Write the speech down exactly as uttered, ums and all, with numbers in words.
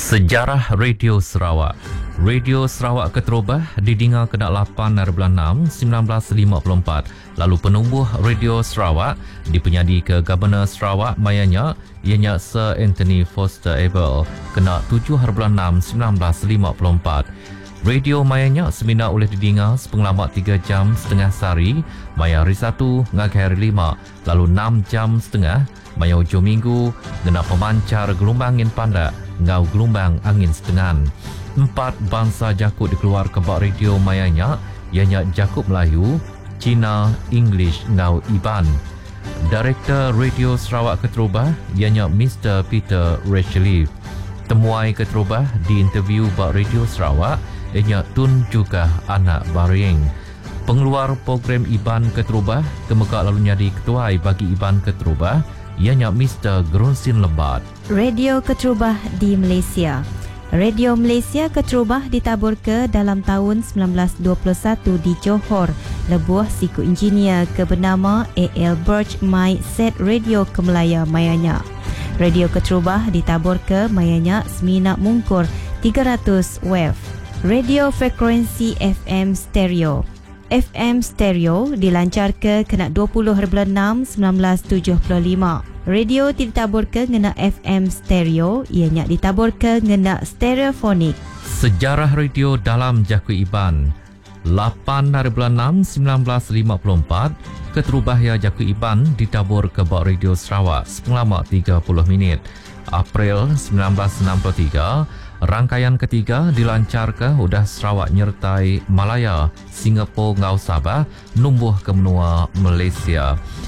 Sejarah Radio Sarawak. Radio Sarawak Keterubah didengar ke lapan dari bulan enam seribu sembilan ratus lima puluh empat. Lalu penubuh Radio Sarawak dipenyadi ke Governor Sarawak mayanya ianya Sir Anthony Foster Abel kena tujuh hari bulan enam seribu sembilan ratus lima puluh empat. Radio mayanya semina oleh didengar sepengalamat tiga jam setengah sehari, maya hari satu ngagai hari lima, lalu enam jam setengah, maya hujung minggu, gena pemancar gelombang angin pandak, ngau gelombang angin setengah. Empat bangsa Jakub dikeluar ke bak radio mayanya, ianya Jakub Melayu, Cina, English, ngau Iban. Direktur Radio Sarawak Keterubah, ianya Mister Peter Rachelief. Temuai Keterubah di interview bak Radio Sarawak, ianya Tun juga anak Baring. Pengeluar program Iban Keterubah, kemeka lalu nyadi ketuai bagi Iban Keterubah, ianya Mister Gronsin Lebat. Radio Keterubah di Malaysia. Radio Malaysia Keterubah ditabur ke dalam tahun sembilan belas dua puluh satu di Johor, lebuh siku engineer ke bernama A L Birch My Set Radio ke Melaya mayanya. Radio Keterubah ditabur ke mayanya semina mungkur tiga ratus W E F. Radio Frekuensi F M Stereo. F M Stereo dilancar ke kena dua puluh hari bulan enam sembilan belas tujuh puluh lima. Radio ditabur ke ngena F M Stereo, ianya ditabur ke ngena stereofonik. Sejarah radio dalam Jakub Iban. lapan hari bulan enam sembilan belas lima puluh empat, Keterubah ya Jakub Iban ditabur ke bak Radio Sarawak sepengalamat tiga puluh minit. April sembilan belas enam puluh tiga, rangkaian ketiga dilancar ke udah Sarawak nyertai Malaya, Singapura ngau Sabah, numbuh ke menua Malaysia.